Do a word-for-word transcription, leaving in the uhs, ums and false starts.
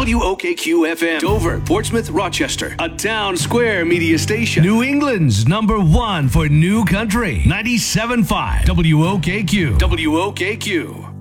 W O K Q F M. Dover, Portsmouth, Rochester. A town square media station. New England's number one for new country. ninety-seven point five W O K Q. W O K Q.